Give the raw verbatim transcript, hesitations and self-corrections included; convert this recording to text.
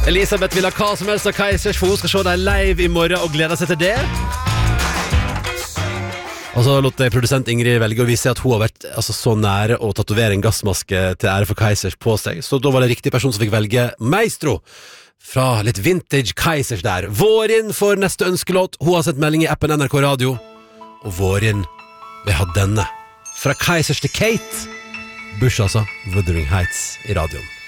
Elisabeth vil ha hva som helst av Kaizers, for hun skal se deg live i morgen og gleder seg til det. Og så lot jeg produsent Ingrid velge å vise at hun har vært altså, så nære å tatovere en gassmaske til ære for Kaizers på seg. Så da var det riktig person som fikk velge Maestro fra litt vintage Kaizers der. Vårin for neste ønskelåt. Hun har sett melding i appen N R K Radio. Og Vårin vil ha denne. Fra Kaizers til Kate Bush, altså. Wuthering Heights i radioen.